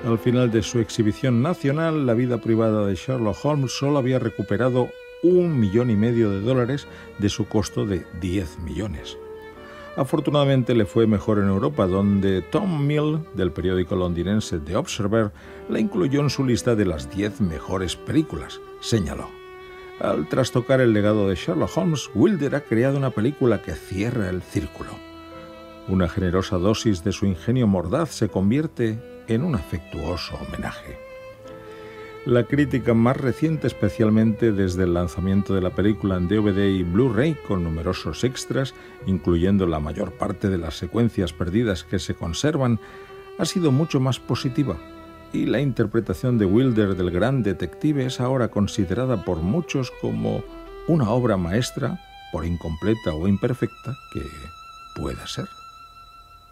Al final de su exhibición nacional, la vida privada de Sherlock Holmes solo había recuperado $1,5 millones de su costo de 10 millones. Afortunadamente le fue mejor en Europa, donde Tom Mill, del periódico londinense The Observer, la incluyó en su lista de las 10 mejores películas. Señaló: al trastocar el legado de Sherlock Holmes, Wilder ha creado una película que cierra el círculo. Una generosa dosis de su ingenio mordaz se convierte en un afectuoso homenaje. La crítica más reciente, especialmente desde el lanzamiento de la película en DVD y Blu-ray con numerosos extras, incluyendo la mayor parte de las secuencias perdidas que se conservan, ha sido mucho más positiva, y la interpretación de Wilder del gran detective es ahora considerada por muchos como una obra maestra, por incompleta o imperfecta que pueda ser.